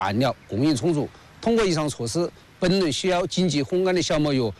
按料供应充足。通过以上措施，本轮需要紧急烘干的小麦有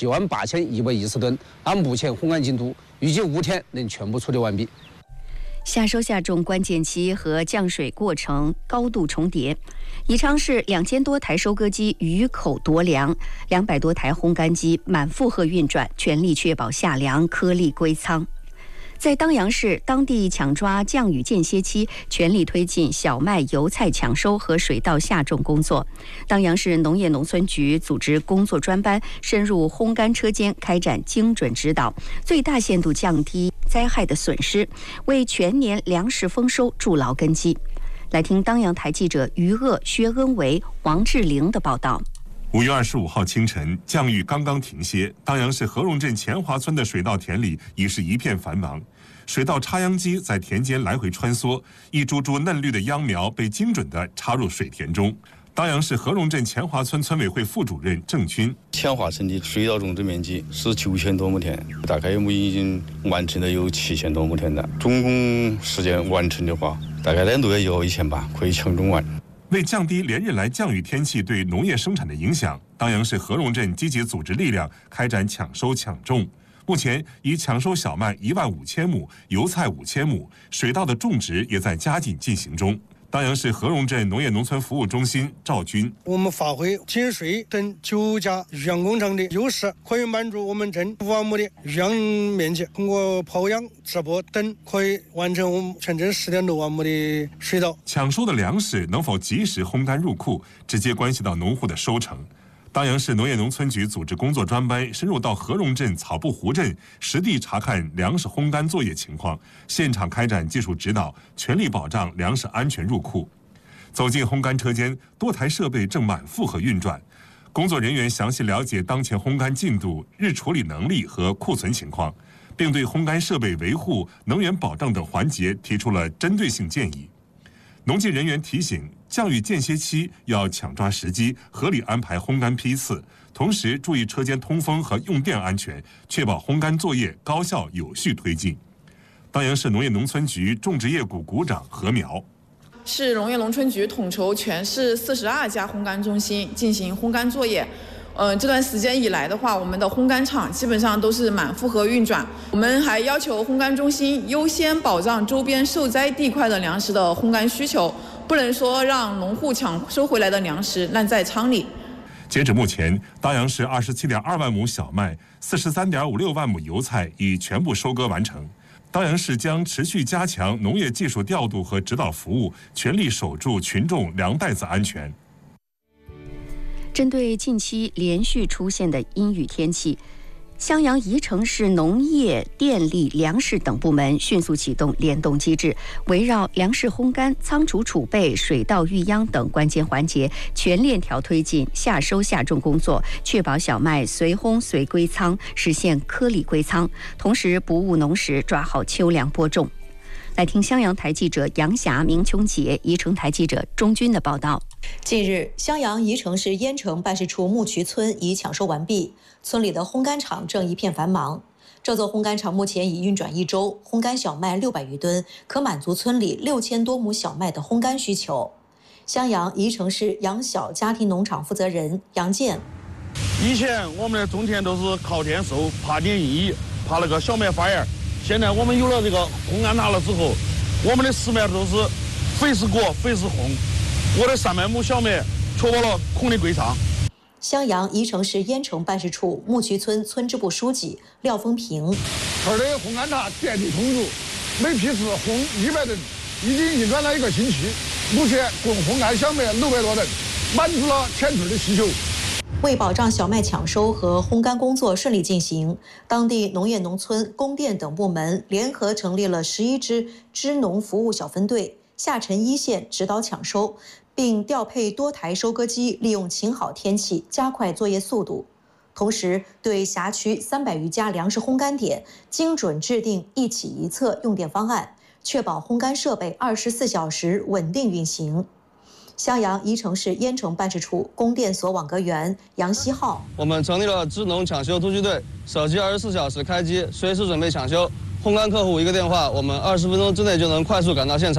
78120吨，按目前烘干进度，预计5天能全部处理完毕。 夏收夏种关键期和降水过程高度重叠，宜昌市2000多台收割机鱼口夺粮，200多台烘干机满负荷运转，全力确保夏粮颗粒归仓。在当阳市，当地抢抓降雨间歇期，全力推进小麦、油菜抢收和水稻下种工作。当阳市农业农村局组织工作专班，深入烘干车间开展精准指导，最大限度降低灾害的损失，为全年粮食丰收筑牢根基。来听当阳台记者于鄂、薛恩维、王志玲的报道。 5月25号清晨，降雨刚刚停歇，当阳市和荣镇前华村的水稻田里已是一片繁忙。水稻插秧机在田间来回穿梭，一株株嫩绿的秧苗被精准地插入水田中。当阳市和荣镇前华村村委会副主任郑军： 前华村的水稻种植面积是9000多亩田，大概我们已经完成了有7000多亩田了。总共时间完成的话，大概2个多月以后1800可以抢种完。 为降低连日来降雨天气对农业生产的影响，当阳市和荣镇积极组织力量开展抢收抢种。目前已抢收小麦15000亩，油菜5000亩，水稻的种植也在加紧进行中。当阳市和荣镇农业农村服务中心赵军： 我们发挥井水等9家育养工厂的优势，可以满足我们镇5万亩的育养面积。通过抛养、直播等，可以完成我们全镇10.6万亩的水稻。 抢收的粮食能否及时烘干入库，直接关系到农户的收成。当阳市农业农村局组织工作专班深入到和荣镇草布湖镇，实地查看粮食烘干作业情况，现场开展技术指导，全力保障粮食安全入库。走进烘干车间，多台设备正满负荷运转，工作人员详细了解当前烘干进度、日处理能力和库存情况，并对烘干设备维护、能源保障等环节提出了针对性建议。农技人员提醒，降雨间歇期要抢抓时机，合理安排烘干批次，同时注意车间通风和用电安全，确保烘干作业高效有序推进。当阳市农业农村局种植业股股长何苗： 市农业农村局统筹全市42家烘干中心进行烘干作业。这段时间以来的话，我们的烘干厂基本上都是满负荷运转。我们还要求烘干中心优先保障周边受灾地块的粮食的烘干需求，不能说让农户抢收回来的粮食烂在仓里。 截止目前，当阳市27.2万亩小麦、43.56万亩油菜已全部收割完成。当阳市将持续加强农业技术调度和指导服务，全力守住群众粮袋子安全。 针对近期连续出现的阴雨天气，襄阳宜城市农业、电力、粮食等部门迅速启动联动机制，围绕粮食烘干、仓储储备、水稻育秧等关键环节，全链条推进夏收夏种工作，确保小麦随烘随归仓，实现颗粒归仓，同时不误农时，抓好秋粮播种。来听襄阳台记者杨霞、明琼杰、宜城台记者钟军的报道。 近日，襄阳宜城市燕城办事处木渠村已抢收完毕，村里的烘干厂正一片繁忙。这座烘干厂目前已运转1周，烘干小麦600余吨，可满足村里6000多亩小麦的烘干需求。襄阳宜城市杨小家庭农场负责人杨建： 以前我们的种田都是靠天收，爬点一，爬那个小麦花园。现在我们有了这个烘干塔了之后，我们的实麦都是肥是裹，肥是烘。我的300亩小麦确保了空的归仓。 襄阳宜城市燕城办事处木渠村村支部书记廖风平： 村的烘干塔电力充足，每批次烘100吨，已经运转了1个星期，目前共烘干小麦600多吨，满足了全村的需求。 为保障小麦抢收和烘干工作顺利进行，当地农业农村、供电等部门联合成立了11支支农服务小分队，下沉一线指导抢收，并调配多台收割机，利用晴好天气加快作业速度。同时，对辖区300余家粮食烘干点精准制定一起一策用电方案，确保烘干设备24小时稳定运行。襄阳宜城市燕城办事处供电所网格员杨希浩： 我们成立了支农抢修突击队，手机24小时开机，随时准备抢修。烘干客户1个电话，我们20分钟之内就能快速赶到现场。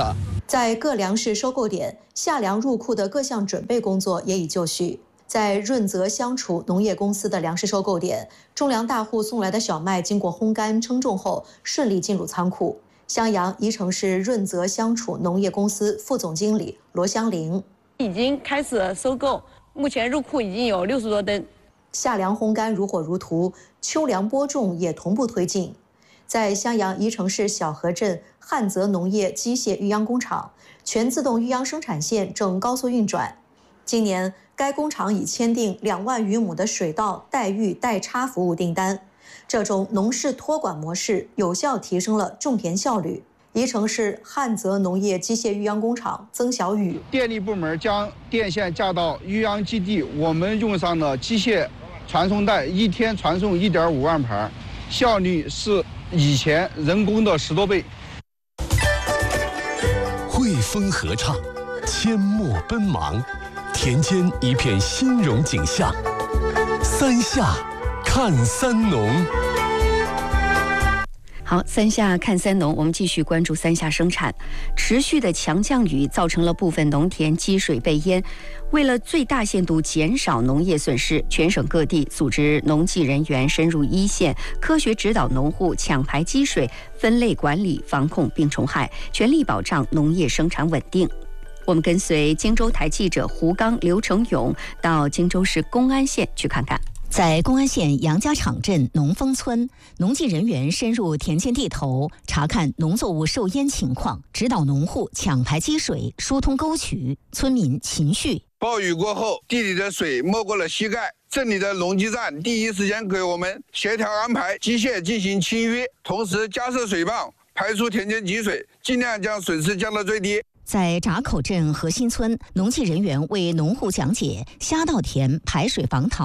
在各粮食收购点，夏粮入库的各项准备工作也已就绪。在润泽香楚农业公司的粮食收购点，种粮大户送来的小麦经过烘干称重后，顺利进入仓库。襄阳宜城市润泽香楚农业公司副总经理罗香玲已经开始收购，目前入库已经有60多吨。 夏粮烘干如火如荼，秋粮播种也同步推进。在襄阳宜城市小河镇汉泽农业机械育秧工厂，全自动育秧生产线正高速运转。今年，该工厂已签订2万余亩的水稻代育代插服务订单。这种农事托管模式有效提升了种田效率。宜城市汉泽农业机械育秧工厂曾小雨： 电力部门将电线架到育秧基地，我们用上了机械传送带，一天传送1.5万盘，效率是以前人工的10多倍。 汇丰合唱，阡陌奔忙，田间一片欣荣景象。三夏看三农。 好，三夏看三农，我们继续关注三夏生产。持续的强降雨造成了部分农田积水被淹，为了最大限度减少农业损失，全省各地组织农技人员深入一线，科学指导农户抢排积水、分类管理、防控病虫害，全力保障农业生产稳定。我们跟随荆州台记者胡刚、刘成勇到荆州市公安县去看看。 在公安县杨家场镇农丰村，农技人员深入田间地头，查看农作物受淹情况，指导农户抢排积水、疏通沟渠。村民秦旭： 暴雨过后，地里的水没过了膝盖，镇里的农技站第一时间给我们协调安排机械进行清淤，同时加设水泵排出田间积水，尽量将损失降到最低。 在闸口镇核心村，农技人员为农户讲解虾稻田排水防涝。